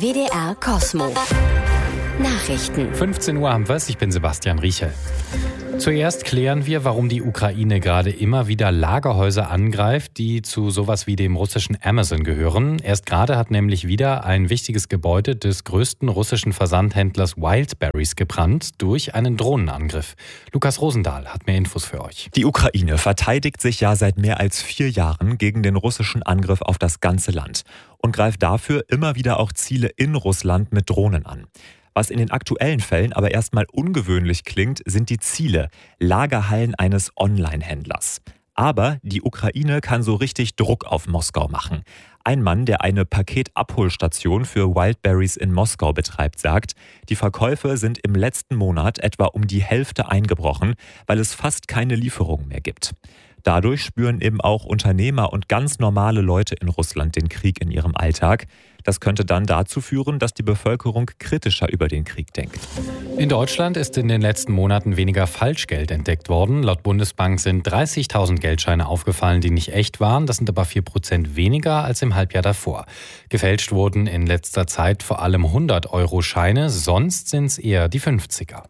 WDR Kosmo. Nachrichten. 15 Uhr haben wir es, ich bin Sebastian Riechel. Zuerst klären wir, warum die Ukraine gerade immer wieder Lagerhäuser angreift, die zu sowas wie dem russischen Amazon gehören. Erst gerade hat nämlich wieder ein wichtiges Gebäude des größten russischen Versandhändlers Wildberries gebrannt durch einen Drohnenangriff. Lukas Rosendahl hat mehr Infos für euch. Die Ukraine verteidigt sich ja seit mehr als 4 Jahren gegen den russischen Angriff auf das ganze Land und greift dafür immer wieder auch Ziele in Russland mit Drohnen an. Was in den aktuellen Fällen aber erstmal ungewöhnlich klingt, sind die Ziele, Lagerhallen eines Online-Händlers. Aber die Ukraine kann so richtig Druck auf Moskau machen. Ein Mann, der eine Paketabholstation für Wildberries in Moskau betreibt, sagt, die Verkäufe sind im letzten Monat etwa um die Hälfte eingebrochen, weil es fast keine Lieferungen mehr gibt. Dadurch spüren eben auch Unternehmer und ganz normale Leute in Russland den Krieg in ihrem Alltag. Das könnte dann dazu führen, dass die Bevölkerung kritischer über den Krieg denkt. In Deutschland ist in den letzten Monaten weniger Falschgeld entdeckt worden. Laut Bundesbank sind 30.000 Geldscheine aufgefallen, die nicht echt waren. Das sind aber 4% weniger als im Halbjahr davor. Gefälscht wurden in letzter Zeit vor allem 100-Euro-Scheine, sonst sind es eher die 50er.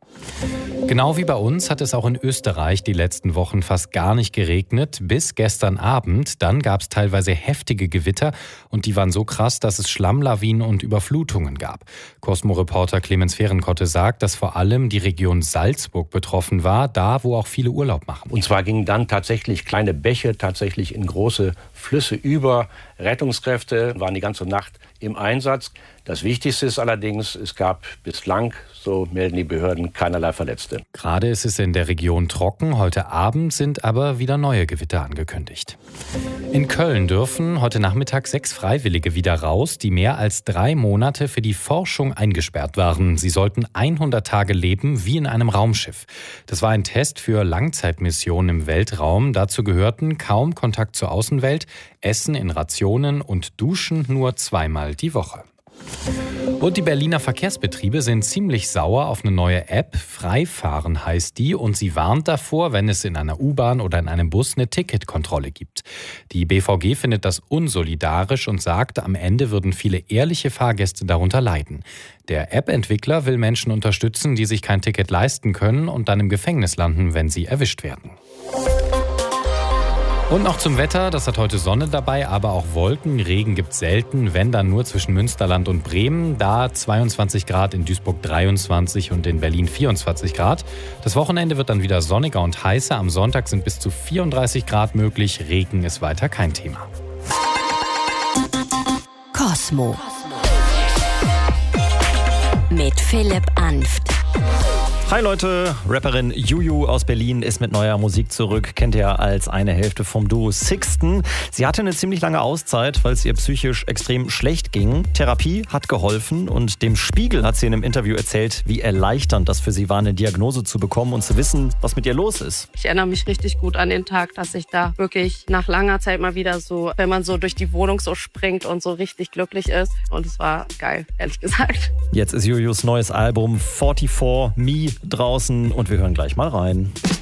Genau wie bei uns hat es auch in Österreich die letzten Wochen fast gar nicht geregnet, bis gestern Abend. Dann gab es teilweise heftige Gewitter und die waren so krass, dass es Schlammlawinen und Überflutungen gab. Cosmo-Reporter Clemens Fehrenkotte sagt, dass vor allem die Region Salzburg betroffen war, da wo auch viele Urlaub machen. Und zwar gingen dann tatsächlich kleine Bäche tatsächlich in große Flüsse über. Rettungskräfte waren die ganze Nacht im Einsatz. Das Wichtigste ist allerdings, es gab bislang, so melden die Behörden, keinerlei Verletzte. Gerade ist es in der Region trocken. Heute Abend sind aber wieder neue Gewitter angekündigt. In Köln dürfen heute Nachmittag 6 Freiwillige wieder raus, die mehr als 3 Monate für die Forschung eingesperrt waren. Sie sollten 100 Tage leben wie in einem Raumschiff. Das war ein Test für Langzeitmissionen im Weltraum. Dazu gehörten kaum Kontakt zur Außenwelt, Essen in Rationen und Duschen nur 2-mal die Woche. Und die Berliner Verkehrsbetriebe sind ziemlich sauer auf eine neue App. Freifahren heißt die und sie warnt davor, wenn es in einer U-Bahn oder in einem Bus eine Ticketkontrolle gibt. Die BVG findet das unsolidarisch und sagt, am Ende würden viele ehrliche Fahrgäste darunter leiden. Der App-Entwickler will Menschen unterstützen, die sich kein Ticket leisten können und dann im Gefängnis landen, wenn sie erwischt werden. Und noch zum Wetter, das hat heute Sonne dabei, aber auch Wolken. Regen gibt's selten, wenn dann nur zwischen Münsterland und Bremen. Da 22 Grad, in Duisburg 23 und in Berlin 24 Grad. Das Wochenende wird dann wieder sonniger und heißer. Am Sonntag sind bis zu 34 Grad möglich. Regen ist weiter kein Thema. Kosmo. Mit Philipp Anft. Hi Leute, Rapperin Juju aus Berlin ist mit neuer Musik zurück, kennt ihr als eine Hälfte vom Duo Sixten. Sie hatte eine ziemlich lange Auszeit, weil es ihr psychisch extrem schlecht ging. Therapie hat geholfen und dem Spiegel hat sie in einem Interview erzählt, wie erleichternd das für sie war, eine Diagnose zu bekommen und zu wissen, was mit ihr los ist. Ich erinnere mich richtig gut an den Tag, dass ich da wirklich nach langer Zeit mal wieder so, wenn man so durch die Wohnung so springt und so richtig glücklich ist. Und es war geil, ehrlich gesagt. Jetzt ist Jujus neues Album 44 Me draußen und wir hören gleich mal rein.